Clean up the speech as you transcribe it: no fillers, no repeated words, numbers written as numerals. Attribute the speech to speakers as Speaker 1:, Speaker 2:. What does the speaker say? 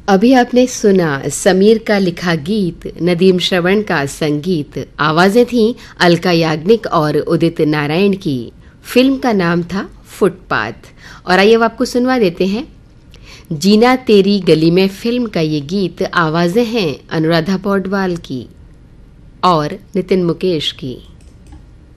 Speaker 1: अभी आपने सुना समीर का लिखा गीत, नदीम श्रवण का संगीत। आवाजें थीं अलका याग्निक और उदित नारायण की। फिल्म का नाम था फुटपाथ। और आइए अब आपको सुनवा देते हैं जीना तेरी गली में फिल्म का ये गीत। आवाजें हैं अनुराधा पौडवाल की और नितिन मुकेश की।